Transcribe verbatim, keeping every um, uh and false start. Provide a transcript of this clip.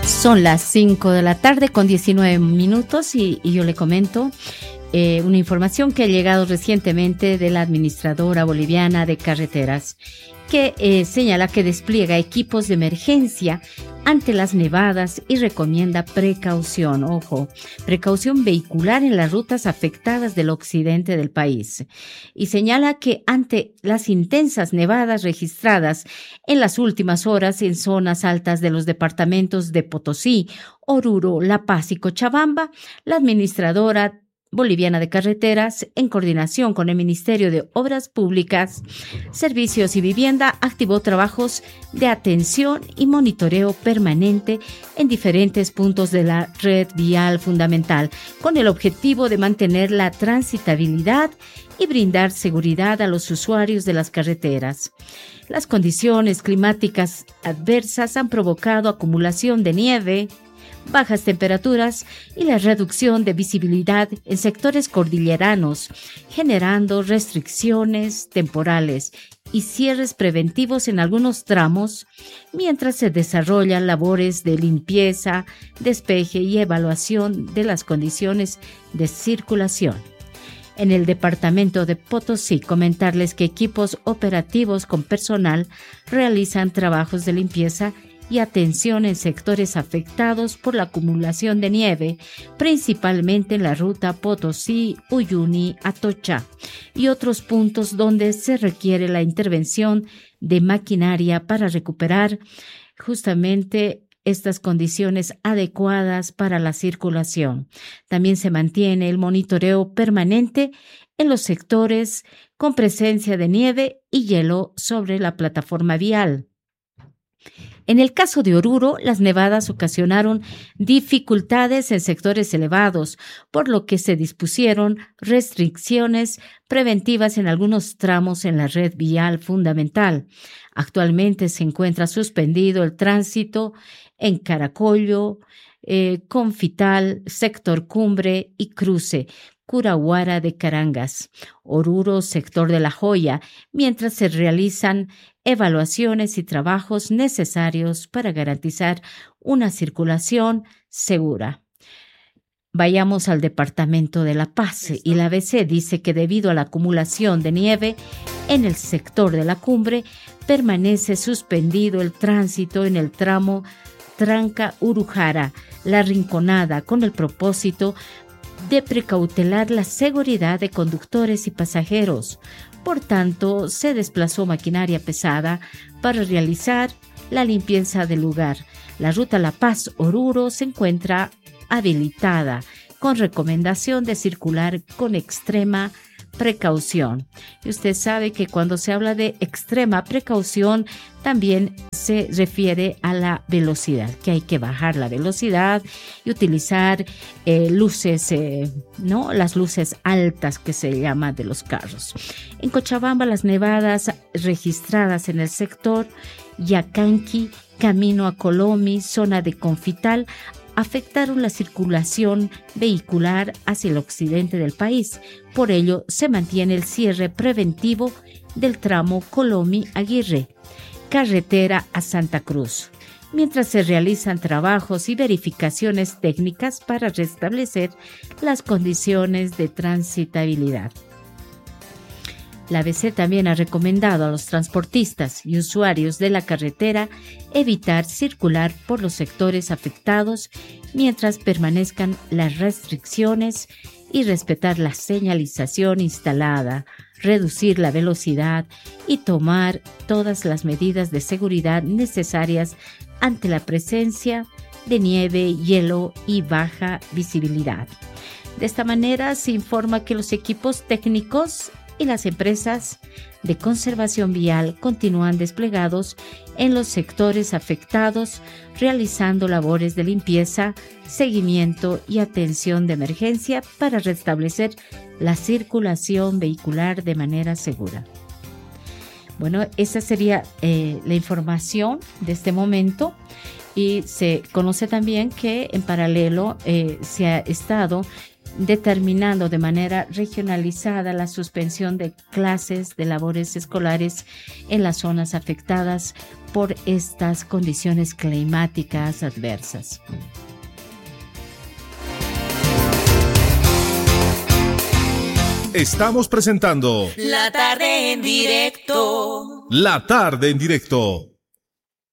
Son las cinco de la tarde con diecinueve minutos y, y yo le comento eh, una información que ha llegado recientemente de la Administradora Boliviana de Carreteras, que eh, señala que despliega equipos de emergencia ante las nevadas y recomienda precaución, ojo, precaución vehicular en las rutas afectadas del occidente del país. Y señala que ante las intensas nevadas registradas en las últimas horas en zonas altas de los departamentos de Potosí, Oruro, La Paz y Cochabamba, la administradora Boliviana de Carreteras, en coordinación con el Ministerio de Obras Públicas, Servicios y Vivienda, activó trabajos de atención y monitoreo permanente en diferentes puntos de la red vial fundamental, con el objetivo de mantener la transitabilidad y brindar seguridad a los usuarios de las carreteras. Las condiciones climáticas adversas han provocado acumulación de nieve, bajas temperaturas y la reducción de visibilidad en sectores cordilleranos, generando restricciones temporales y cierres preventivos en algunos tramos, mientras se desarrollan labores de limpieza, despeje y evaluación de las condiciones de circulación. En el departamento de Potosí, comentarles que equipos operativos con personal realizan trabajos de limpieza y atención en sectores afectados por la acumulación de nieve, principalmente en la ruta Potosí-Uyuni-Atocha y otros puntos donde se requiere la intervención de maquinaria para recuperar justamente estas condiciones adecuadas para la circulación. También se mantiene el monitoreo permanente en los sectores con presencia de nieve y hielo sobre la plataforma vial. En el caso de Oruro, las nevadas ocasionaron dificultades en sectores elevados, por lo que se dispusieron restricciones preventivas en algunos tramos en la red vial fundamental. Actualmente se encuentra suspendido el tránsito en Caracollo, eh, Confital, Sector Cumbre y Cruce, Curahuara de Carangas, Oruro, sector de La Joya, mientras se realizan evaluaciones y trabajos necesarios para garantizar una circulación segura. Vayamos al departamento de La Paz y la A B C dice que debido a la acumulación de nieve en el sector de la cumbre, permanece suspendido el tránsito en el tramo Tranca-Urujara, La Rinconada, con el propósito de precautelar la seguridad de conductores y pasajeros. Por tanto, se desplazó maquinaria pesada para realizar la limpieza del lugar. La ruta La Paz-Oruro se encuentra habilitada, con recomendación de circular con extrema precaución. Y usted sabe que cuando se habla de extrema precaución, también se refiere a la velocidad, que hay que bajar la velocidad y utilizar eh, luces, eh, ¿no? Las luces altas que se llama de los carros. En Cochabamba, las nevadas registradas en el sector Yacanqui, camino a Colomi, zona de Confital, afectaron la circulación vehicular hacia el occidente del país. Por ello, se mantiene el cierre preventivo del tramo Colomi-Aguirre, carretera a Santa Cruz, mientras se realizan trabajos y verificaciones técnicas para restablecer las condiciones de transitabilidad. La A B C también ha recomendado a los transportistas y usuarios de la carretera evitar circular por los sectores afectados mientras permanezcan las restricciones y respetar la señalización instalada, reducir la velocidad y tomar todas las medidas de seguridad necesarias ante la presencia de nieve, hielo y baja visibilidad. De esta manera se informa que los equipos técnicos y las empresas de conservación vial continúan desplegados en los sectores afectados, realizando labores de limpieza, seguimiento y atención de emergencia para restablecer la circulación vehicular de manera segura. Bueno, esa sería eh, la información de este momento. Y se conoce también que en paralelo eh, se ha estado determinando de manera regionalizada la suspensión de clases de labores escolares en las zonas afectadas por estas condiciones climáticas adversas. Estamos presentando La tarde en directo. La tarde en directo.